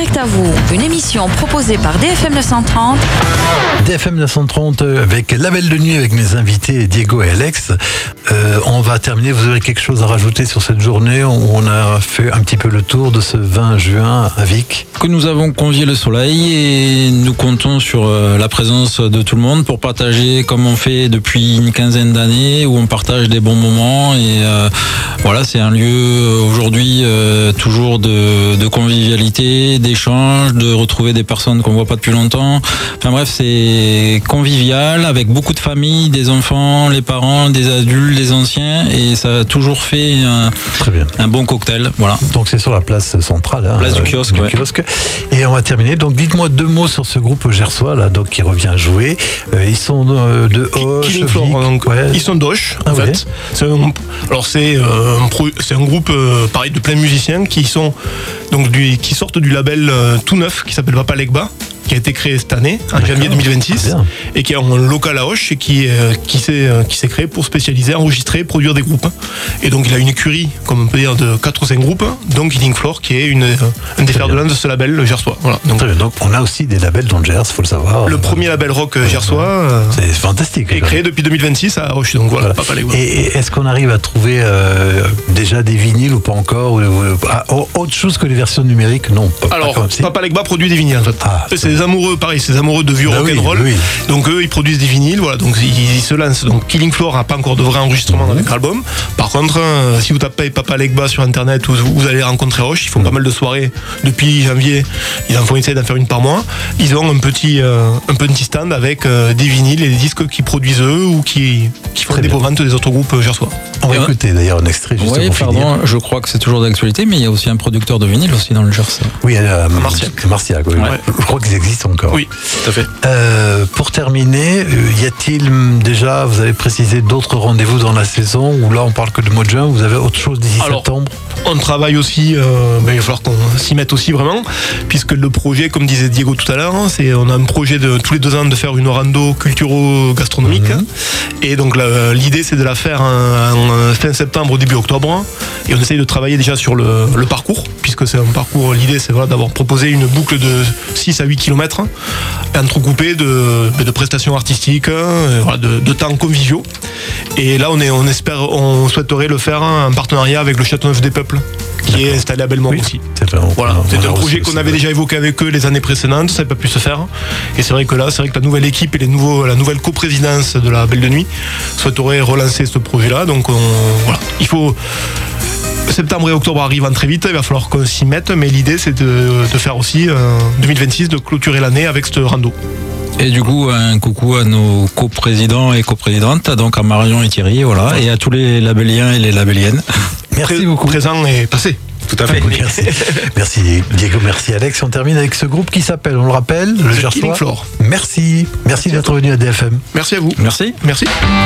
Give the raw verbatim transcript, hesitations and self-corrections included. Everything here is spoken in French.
est à vous, une émission proposée par D F M neuf cent trente. D F M neuf cent trente avec Label de nuit avec mes invités Diego et Alex. Euh, on va terminer, vous avez quelque chose à rajouter sur cette journée où on a fait un petit peu le tour de ce vingt juin à Vic. Que nous avons convié le soleil et nous comptons sur la présence de tout le monde pour partager comme on fait depuis une quinzaine d'années où on partage des bons moments et euh, voilà, c'est un lieu aujourd'hui euh, toujours de, de convivialité, d'échange, de retrouver des personnes qu'on voit pas depuis longtemps. Enfin bref, c'est convivial avec beaucoup de familles, des enfants, les parents, des adultes, des anciens et ça a toujours fait un, Très bien. un bon cocktail. Voilà. Donc c'est sur la place centrale, hein, place du kiosque. Du ouais. kiosque. Et on va terminer. Donc dites-moi deux mots sur ce groupe gersois là, donc qui revient jouer. Euh, ils sont de, de Auch, Killing Floor, donc, ouais. Ils sont d'Auch, en Ah fait. ouais. C'est un, alors c'est euh, un, pro, c'est un groupe euh, pareil de plein de musiciens qui sont donc du, qui sortent du label euh, tout neuf qui s'appelle Papa Legba, qui a été créé cette année, en D'accord. janvier deux mille vingt-six, Ah, et qui est un local à Auch et qui, euh, qui, s'est, euh, qui s'est créé pour spécialiser, enregistrer, produire des groupes. Et donc il a une écurie, comme on peut dire, de quatre ou cinq groupes, donc Killing Floor, qui est une, euh, un des fers de lance de ce label, le gersois. Voilà. Donc, Très bien. Donc on a aussi des labels dans le Gers, faut le savoir. le premier label rock gersois euh, C'est fantastique. est créé depuis deux mille vingt-six à Auch, donc voilà, Voilà. Papa Legba. Et, et est-ce qu'on arrive à trouver euh, déjà des vinyles ou pas encore ou, ou, ah, autre chose que les versions numériques? Non. Pas, Alors, pas comme si. Papa Legba produit des vinyles en fait. Ah, Eux, c'est des amoureux, pareil, c'est des amoureux de vieux Bah oui, rock'n'roll. oui. Donc eux, ils produisent des vinyles, voilà. Donc ils, ils se lancent. Donc Killing Floor n'a pas encore de vrai enregistrement dans leur album. Par contre, euh, si vous tapez Papa Legba sur internet, vous, vous allez rencontrer Auch. Ils font pas mal de soirées depuis janvier. Ils en font essayer d'en faire une par mois. Ils ont un petit, euh, un petit stand avec euh, des vinyles et des disques qu'ils produisent eux ou qui, qui font Très des bien. ventes des autres groupes gersois. On va Ouais. écouter d'ailleurs un extrait juste Oui, pour pardon, finir. je crois que c'est toujours d'actualité, mais il y a aussi un producteur de vinyle aussi dans le Gers. Oui, euh, Marciac. Marciac, oui. Ouais. Je crois qu'ils existent encore. Oui, tout à fait. Euh, pour terminer, euh, y a-t-il hum, déjà, vous avez précisé d'autres rendez-vous dans la saison ou là on parle que du mois de juin, vous avez autre chose d'ici Alors, septembre? On travaille aussi, euh, ben, il va falloir qu'on s'y mette aussi vraiment, puisque le projet, comme disait Diego tout à l'heure, hein, c'est on a un projet de tous les deux ans de faire une rando culturo-gastronomique. Mhm. Et donc la- l'idée c'est de la faire en, en fin septembre, début octobre. Et on essaye de travailler déjà sur le, le parcours, puisque c'est un parcours, l'idée c'est voilà, d'avoir proposé une boucle de six à huit kilomètres, entrecoupée de, de prestations artistiques, euh, voilà, de, de temps conviviaux. Et là on, est, on espère, on souhaiterait le faire en partenariat avec le Châteauneuf des Peuples, qui est installé à Belmont Oui. aussi. C'est vrai, on- Voilà, on- c'est on un a projet reçu qu'on aussi, avait ouais. déjà évoqué avec eux les années précédentes, ça n'a pas pu se faire. Et c'est vrai que là, c'est vrai que la nouvelle équipe et les nouveaux, la nouvelle coprésidence de la Belle de Nuit souhaiterait relancer ce projet-là. Donc on- voilà, il faut. Septembre et octobre arrivent très vite, il va falloir qu'on s'y mette, mais l'idée c'est de, de faire aussi euh, deux mille vingt-six, de clôturer l'année avec ce rando. Et du coup, un coucou à nos coprésidents et coprésidentes, donc à Marion et Thierry, voilà, et à tous les labelliens et les labelliennes. Merci Pré- beaucoup. Présent et passé. Tout à fait. Merci. Merci Diego, merci Alex. On termine avec ce groupe qui s'appelle, on le rappelle, le The Gersois. Killing Floor. Merci. Merci d'être venu à D F M. Merci à vous. Merci. Merci.